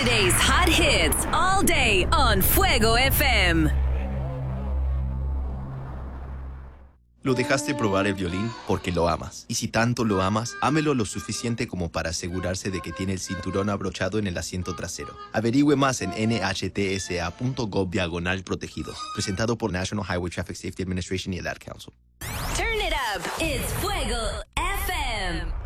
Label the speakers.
Speaker 1: Today's hot hits all day on Fuego FM.
Speaker 2: Lo dejaste probar el violín porque lo amas. Y si tanto lo amas, ámelo lo suficiente como para asegurarse de que tiene el cinturón abrochado en el asiento trasero. Averigüe más en nhtsa.gov/protegidos. Presentado por National Highway Traffic Safety Administration y el Ad Council.
Speaker 1: Turn it up. It's Fuego FM.